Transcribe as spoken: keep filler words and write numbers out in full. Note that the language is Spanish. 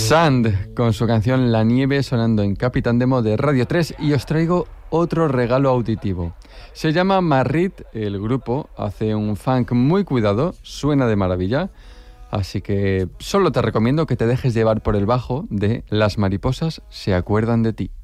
Sand, con su canción La Nieve, sonando en Capitán Demo de Radio tres, y os traigo otro regalo auditivo. Se llama Marrit, el grupo hace un funk muy cuidado, suena de maravilla, así que solo te recomiendo que te dejes llevar por el bajo de Las mariposas se acuerdan de ti.